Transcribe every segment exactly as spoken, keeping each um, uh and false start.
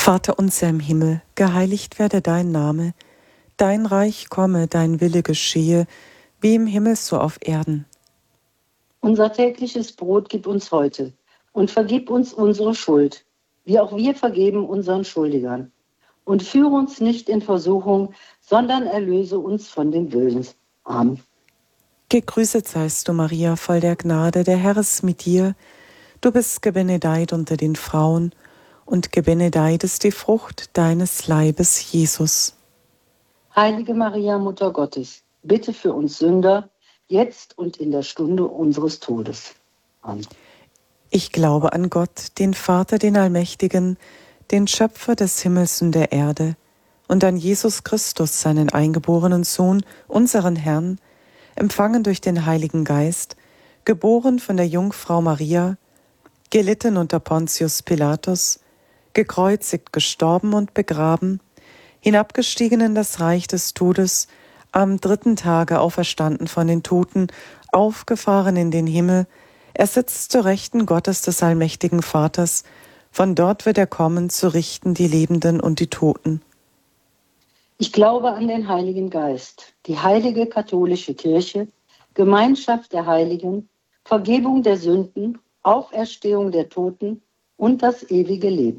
Vater unser im Himmel, geheiligt werde dein Name, dein Reich komme, dein Wille geschehe, wie im Himmel so auf Erden. Unser tägliches Brot gib uns heute und vergib uns unsere Schuld, wie auch wir vergeben unseren Schuldigern. Und führe uns nicht in Versuchung, sondern erlöse uns von dem Bösen. Amen. Gegrüßet seist du, Maria, voll der Gnade, der Herr ist mit dir. Du bist gebenedeit unter den Frauen, und gebenedeit ist die Frucht deines Leibes, Jesus. Heilige Maria, Mutter Gottes, bitte für uns Sünder, jetzt und in der Stunde unseres Todes. Amen. Ich glaube an Gott, den Vater, den Allmächtigen, den Schöpfer des Himmels und der Erde, und an Jesus Christus, seinen eingeborenen Sohn, unseren Herrn, empfangen durch den Heiligen Geist, geboren von der Jungfrau Maria, gelitten unter Pontius Pilatus, gekreuzigt, gestorben und begraben, hinabgestiegen in das Reich des Todes, am dritten Tage auferstanden von den Toten, aufgefahren in den Himmel, er sitzt zur Rechten Gottes des allmächtigen Vaters, von dort wird er kommen, zu richten die Lebenden und die Toten. Ich glaube an den Heiligen Geist, die heilige katholische Kirche, Gemeinschaft der Heiligen, Vergebung der Sünden, Auferstehung der Toten und das ewige Leben.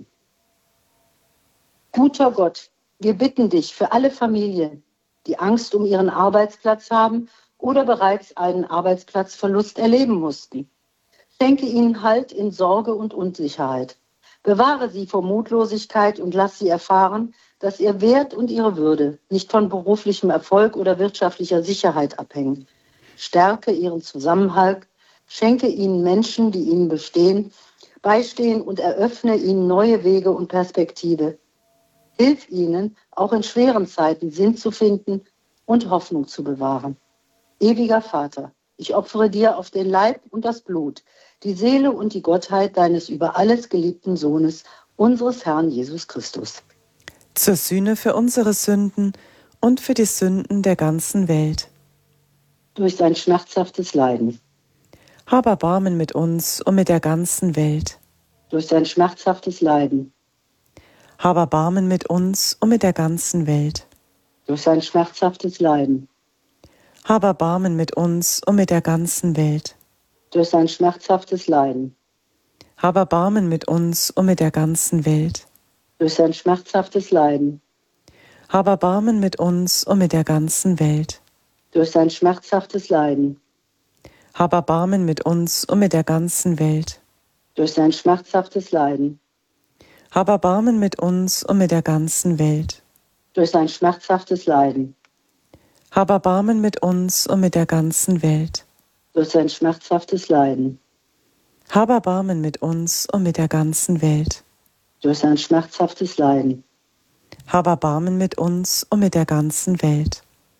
Guter Gott, wir bitten dich für alle Familien, die Angst um ihren Arbeitsplatz haben oder bereits einen Arbeitsplatzverlust erleben mussten. Schenke ihnen Halt in Sorge und Unsicherheit. Bewahre sie vor Mutlosigkeit und lass sie erfahren, dass ihr Wert und ihre Würde nicht von beruflichem Erfolg oder wirtschaftlicher Sicherheit abhängen. Stärke ihren Zusammenhalt, schenke ihnen Menschen, die ihnen bestehen, beistehen und eröffne ihnen neue Wege und Perspektive. Hilf ihnen, auch in schweren Zeiten Sinn zu finden und Hoffnung zu bewahren. Ewiger Vater, ich opfere dir auf den Leib und das Blut, die Seele und die Gottheit deines über alles geliebten Sohnes, unseres Herrn Jesus Christus. Zur Sühne für unsere Sünden und für die Sünden der ganzen Welt. Durch sein schmerzhaftes Leiden. Hab Erbarmen mit uns und mit der ganzen Welt. Durch sein schmerzhaftes Leiden. Hab Erbarmen mit uns und mit der ganzen Welt. Durch sein schmerzhaftes Leiden. Hab Erbarmen mit uns und mit der ganzen Welt. Durch sein schmerzhaftes Leiden. Hab Erbarmen mit uns und mit der ganzen Welt. Durch sein schmerzhaftes Leiden. Hab Erbarmen mit uns und mit der ganzen Welt. Durch sein schmerzhaftes Leiden. Hab Erbarmen mit uns und mit der ganzen Welt. Durch sein schmerzhaftes Leiden. Hab Erbarmen mit uns und mit der ganzen Welt. Durch sein schmerzhaftes Leiden. Hab Erbarmen mit uns und mit der ganzen Welt. Durch sein schmerzhaftes Leiden. Hab Erbarmen mit uns und mit der ganzen Welt. Durch sein schmerzhaftes Leiden. Hab Erbarmen mit uns und mit der ganzen Welt.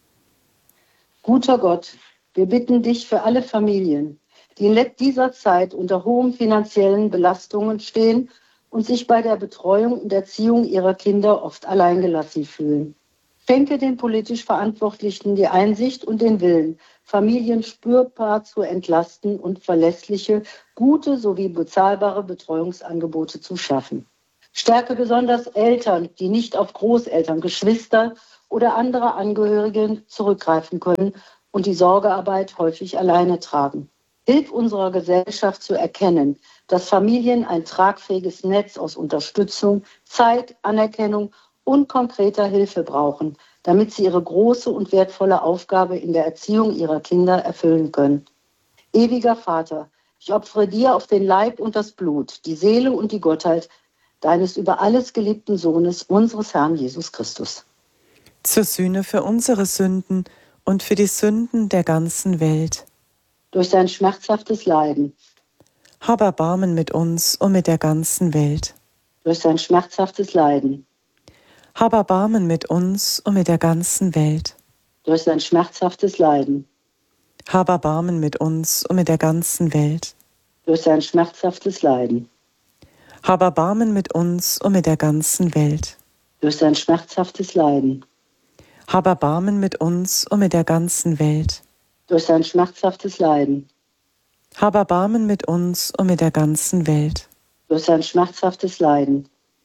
Guter Gott, wir bitten dich für alle Familien, die in dieser Zeit unter hohen finanziellen Belastungen stehen und sich bei der Betreuung und Erziehung ihrer Kinder oft alleingelassen fühlen. Schenke den politisch Verantwortlichen die Einsicht und den Willen, Familien spürbar zu entlasten und verlässliche, gute sowie bezahlbare Betreuungsangebote zu schaffen. Stärke besonders Eltern, die nicht auf Großeltern, Geschwister oder andere Angehörige zurückgreifen können und die Sorgearbeit häufig alleine tragen. Hilf unserer Gesellschaft zu erkennen, dass Familien ein tragfähiges Netz aus Unterstützung, Zeit, Anerkennung und konkreter Hilfe brauchen, damit sie ihre große und wertvolle Aufgabe in der Erziehung ihrer Kinder erfüllen können. Ewiger Vater, ich opfere dir auf den Leib und das Blut, die Seele und die Gottheit deines über alles geliebten Sohnes, unseres Herrn Jesus Christus. Zur Sühne für unsere Sünden und für die Sünden der ganzen Welt. Durch sein schmerzhaftes Leiden. Hab Erbarmen mit uns und mit der ganzen Welt. Durch sein schmerzhaftes Leiden. Hab Erbarmen mit uns und mit der ganzen Welt. Durch sein schmerzhaftes Leiden. Hab Erbarmen mit uns und mit der ganzen Welt. Durch sein schmerzhaftes Leiden. Hab Erbarmen mit uns und mit der ganzen Welt. Durch sein schmerzhaftes Leiden. Hab Erbarmen mit uns und mit der ganzen Welt. Durch sein schmerzhaftes Leiden. Hab Erbarmen mit uns und mit der ganzen Welt. Durch sein schmerzhaftes Leiden.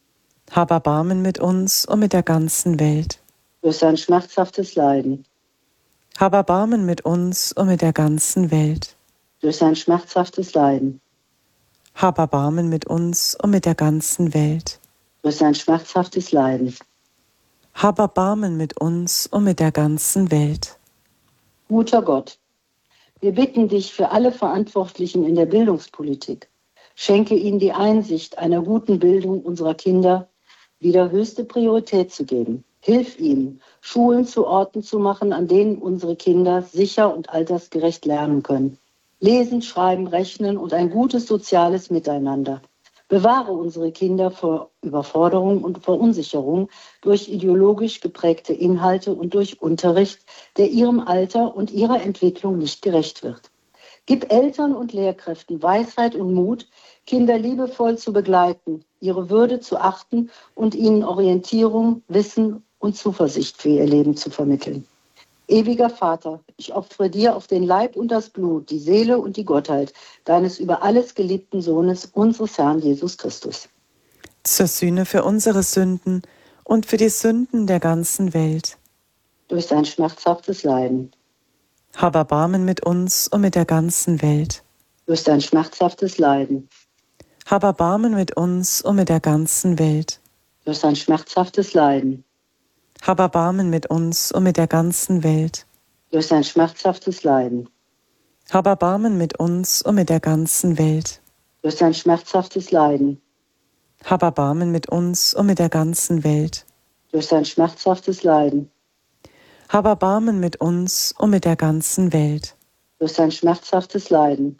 Hab Erbarmen mit uns und mit der ganzen Welt. Durch sein schmerzhaftes Leiden. Hab Erbarmen mit uns und mit der ganzen Welt. Durch sein schmerzhaftes Leiden. Hab Erbarmen mit uns und mit der ganzen Welt. Durch sein schmerzhaftes Leiden. Hab Erbarmen mit uns und mit der ganzen Welt. Guter Gott, wir bitten dich für alle Verantwortlichen in der Bildungspolitik. Schenke ihnen die Einsicht, einer guten Bildung unserer Kinder wieder höchste Priorität zu geben. Hilf ihnen, Schulen zu Orten zu machen, an denen unsere Kinder sicher und altersgerecht lernen können. Lesen, schreiben, rechnen und ein gutes soziales Miteinander. Bewahre unsere Kinder vor Überforderung und Verunsicherung durch ideologisch geprägte Inhalte und durch Unterricht, der ihrem Alter und ihrer Entwicklung nicht gerecht wird. Gib Eltern und Lehrkräften Weisheit und Mut, Kinder liebevoll zu begleiten, ihre Würde zu achten und ihnen Orientierung, Wissen und Zuversicht für ihr Leben zu vermitteln. Ewiger Vater, ich opfere dir auf den Leib und das Blut, die Seele und die Gottheit deines über alles geliebten Sohnes, unseres Herrn Jesus Christus. Zur Sühne für unsere Sünden und für die Sünden der ganzen Welt. Durch sein schmerzhaftes Leiden. Hab Erbarmen mit uns und mit der ganzen Welt. Durch sein schmerzhaftes Leiden. Hab Erbarmen mit uns und mit der ganzen Welt. Durch sein schmerzhaftes Leiden. Hab Erbarmen mit uns und mit der ganzen Welt. Durch sein schmerzhaftes Leiden. Hab Erbarmen mit uns und mit der ganzen Welt. Durch sein schmerzhaftes Leiden. Hab Erbarmen mit uns und mit der ganzen Welt. Durch sein schmerzhaftes Leiden. Hab Erbarmen mit uns und mit der ganzen Welt. Durch sein schmerzhaftes Leiden.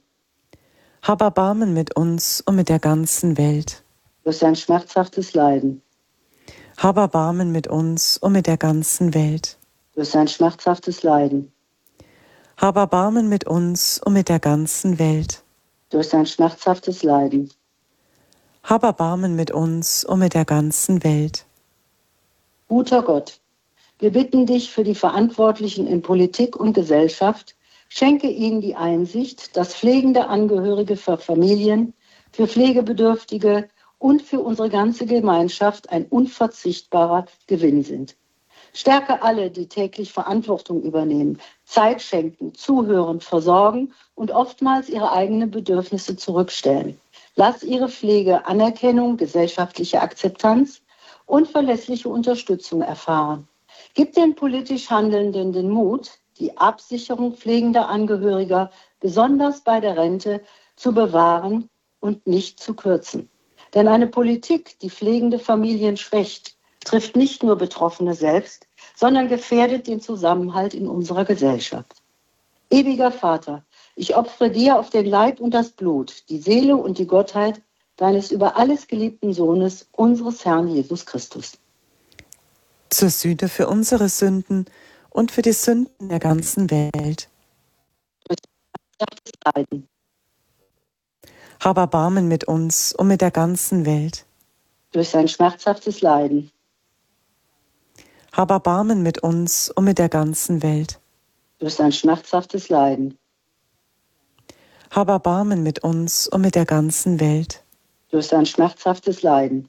Hab Erbarmen mit uns und mit der ganzen Welt. Durch sein schmerzhaftes Leiden. Hab Erbarmen mit uns und mit der ganzen Welt. Durch sein schmerzhaftes Leiden. Hab Erbarmen mit uns und mit der ganzen Welt. Durch sein schmerzhaftes Leiden. Hab Erbarmen mit uns und mit der ganzen Welt. Guter Gott, wir bitten dich für die Verantwortlichen in Politik und Gesellschaft, schenke ihnen die Einsicht, dass pflegende Angehörige für Familien, für Pflegebedürftige und für unsere ganze Gemeinschaft ein unverzichtbarer Gewinn sind. Stärke alle, die täglich Verantwortung übernehmen, Zeit schenken, zuhören, versorgen und oftmals ihre eigenen Bedürfnisse zurückstellen. Lass ihre Pflege Anerkennung, gesellschaftliche Akzeptanz und verlässliche Unterstützung erfahren. Gib den politisch Handelnden den Mut, die Absicherung pflegender Angehöriger, besonders bei der Rente, zu bewahren und nicht zu kürzen. Denn eine Politik, die pflegende Familien schwächt, trifft nicht nur Betroffene selbst, sondern gefährdet den Zusammenhalt in unserer Gesellschaft. Ewiger Vater, ich opfere dir auf den Leib und das Blut, die Seele und die Gottheit deines über alles geliebten Sohnes, unseres Herrn Jesus Christus. Zur Sühne für unsere Sünden und für die Sünden der ganzen Welt. Durch das Leiden. Hab Erbarmen mit uns und mit der ganzen Welt. Durch sein schmerzhaftes Leiden. Hab Erbarmen mit uns und mit der ganzen Welt. Durch sein schmerzhaftes Leiden. Hab Erbarmen mit uns und mit der ganzen Welt. Durch sein schmerzhaftes Leiden.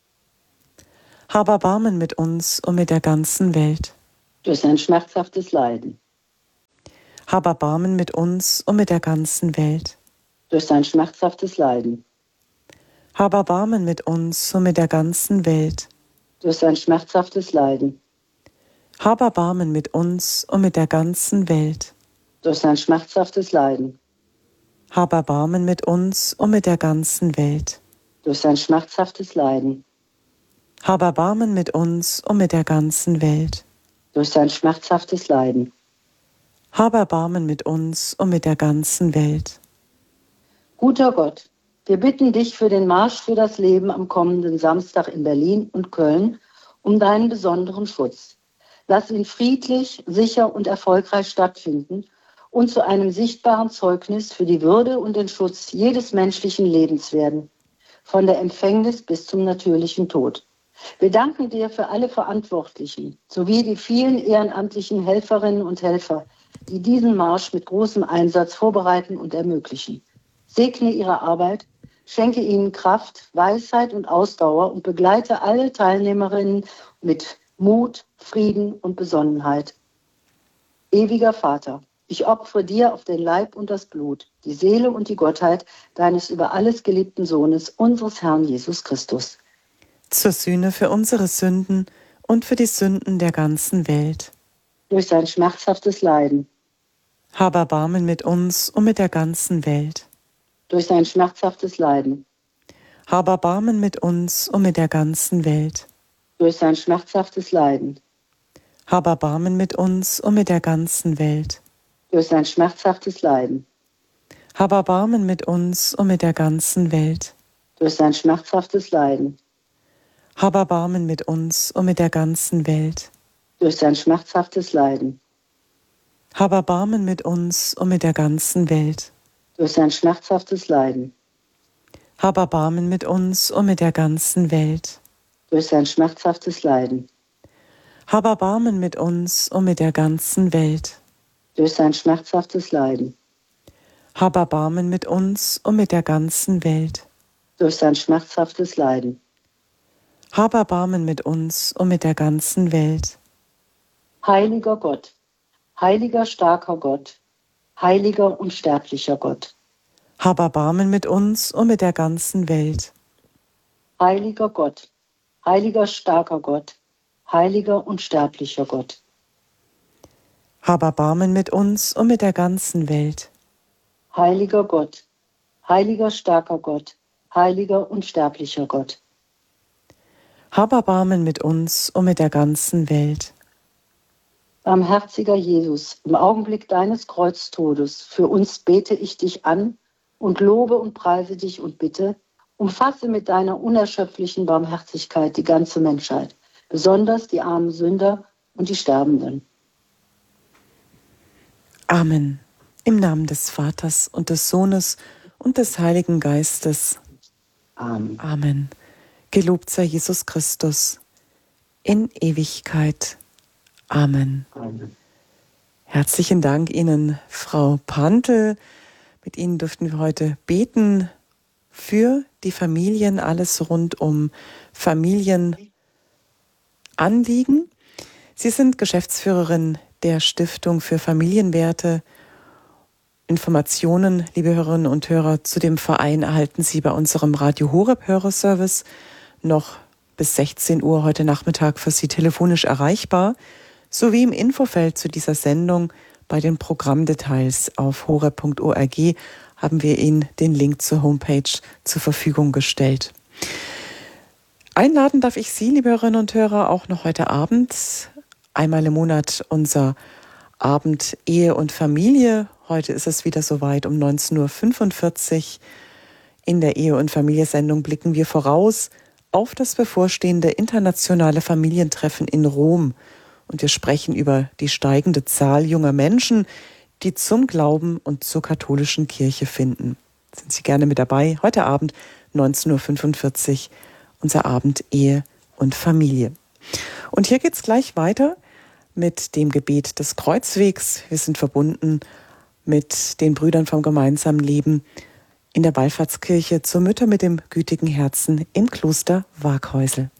Hab Erbarmen mit uns und mit der ganzen Welt. Durch sein schmerzhaftes Leiden. Hab Erbarmen mit uns und mit der ganzen Welt. Durch sein schmerzhaftes Leiden. Hab Erbarmen mit uns und mit der ganzen Welt. Durch sein schmerzhaftes Leiden. Hab Erbarmen mit uns und mit der ganzen Welt. Durch sein schmerzhaftes Leiden. Hab Erbarmen mit uns und mit der ganzen Welt. Durch sein schmerzhaftes Leiden. Hab Erbarmen mit uns und mit der ganzen Welt. Durch sein schmerzhaftes Leiden. Hab Erbarmen mit uns und mit der ganzen Welt. Guter Gott, wir bitten dich für den Marsch für das Leben am kommenden Samstag in Berlin und Köln um deinen besonderen Schutz. Lass ihn friedlich, sicher und erfolgreich stattfinden und zu einem sichtbaren Zeugnis für die Würde und den Schutz jedes menschlichen Lebens werden, von der Empfängnis bis zum natürlichen Tod. Wir danken dir für alle Verantwortlichen sowie die vielen ehrenamtlichen Helferinnen und Helfer, die diesen Marsch mit großem Einsatz vorbereiten und ermöglichen. Segne ihre Arbeit, Schenke ihnen Kraft, Weisheit und Ausdauer und begleite alle Teilnehmerinnen mit Mut, Frieden und Besonnenheit. Ewiger Vater, ich opfere dir auf den Leib und das Blut, die Seele und die Gottheit deines über alles geliebten Sohnes, unseres Herrn Jesus Christus. Zur Sühne für unsere Sünden und für die Sünden der ganzen Welt. Durch sein schmerzhaftes Leiden. Hab Erbarmen mit uns und mit der ganzen Welt. Durch sein schmerzhaftes Leiden. Hab Erbarmen mit uns und mit der ganzen Welt. Durch sein schmerzhaftes Leiden. Hab Erbarmen mit uns und mit der ganzen Welt. Durch sein schmerzhaftes Leiden. Hab Erbarmen mit uns und mit der ganzen Welt. Durch sein schmerzhaftes Leiden. Hab Erbarmen mit uns und mit der ganzen Welt. Durch sein schmerzhaftes Leiden. Hab Erbarmen mit uns und mit der ganzen Welt. Durch sein schmerzhaftes Leiden. Hab Erbarmen mit uns und mit der ganzen Welt. Durch sein schmerzhaftes Leiden. Hab Erbarmen mit uns und mit der ganzen Welt. Durch sein schmerzhaftes Leiden. Hab Erbarmen mit uns und mit der ganzen Welt. Durch sein schmerzhaftes Leiden. Hab Erbarmen mit uns und mit der ganzen Welt. Heiliger Gott, heiliger starker Gott, heiliger unsterblicher Gott. Hab Erbarmen mit uns und mit der ganzen Welt. Heiliger Gott, heiliger starker Gott, heiliger unsterblicher Gott. Hab Erbarmen mit uns und mit der ganzen Welt. Heiliger Gott, heiliger starker Gott, heiliger unsterblicher Gott. Hab Erbarmen mit uns und mit der ganzen Welt. Barmherziger Jesus, im Augenblick deines Kreuztodes, für uns bete ich dich an und lobe und preise dich und bitte, umfasse mit deiner unerschöpflichen Barmherzigkeit die ganze Menschheit, besonders die armen Sünder und die Sterbenden. Amen. Im Namen des Vaters und des Sohnes und des Heiligen Geistes. Amen. Amen. Gelobt sei Jesus Christus in Ewigkeit. Amen. Amen. Herzlichen Dank Ihnen, Frau Pantel. Mit Ihnen durften wir heute beten für die Familien, alles rund um Familienanliegen. Sie sind Geschäftsführerin der Stiftung für Familienwerte. Informationen, liebe Hörerinnen und Hörer, zu dem Verein erhalten Sie bei unserem Radio Horeb Hörerservice noch bis sechzehn Uhr heute Nachmittag für Sie telefonisch erreichbar, sowie im Infofeld zu dieser Sendung bei den Programmdetails auf horeb punkt org haben wir Ihnen den Link zur Homepage zur Verfügung gestellt. Einladen darf ich Sie, liebe Hörerinnen und Hörer, auch noch heute Abend, einmal im Monat unser Abend Ehe und Familie. Heute ist es wieder soweit um neunzehn Uhr fünfundvierzig. In der Ehe- und Familiensendung blicken wir voraus auf das bevorstehende internationale Familientreffen in Rom. Und wir sprechen über die steigende Zahl junger Menschen, die zum Glauben und zur katholischen Kirche finden. Sind Sie gerne mit dabei? Heute Abend neunzehn Uhr fünfundvierzig, unser Abend Ehe und Familie. Und hier geht's gleich weiter mit dem Gebet des Kreuzwegs. Wir sind verbunden mit den Brüdern vom gemeinsamen Leben in der Wallfahrtskirche zur Mütter mit dem gütigen Herzen im Kloster Waaghäusel.